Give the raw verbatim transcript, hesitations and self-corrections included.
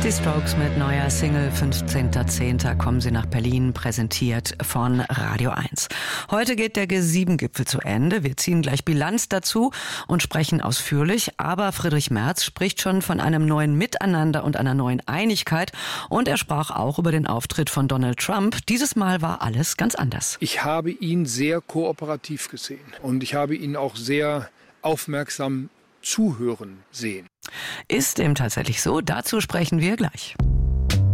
Die Strokes mit neuer Single fünfzehnter zehnter kommen sie nach Berlin, präsentiert von Radio eins. Heute geht der G sieben Gipfel zu Ende. Wir ziehen gleich Bilanz dazu und sprechen ausführlich. Aber Friedrich Merz spricht schon von einem neuen Miteinander und einer neuen Einigkeit. Und er sprach auch über den Auftritt von Donald Trump. Dieses Mal war alles ganz anders. Ich habe ihn sehr kooperativ gesehen und ich habe ihn auch sehr aufmerksam zuhören sehen. Ist dem tatsächlich so? Dazu sprechen wir gleich.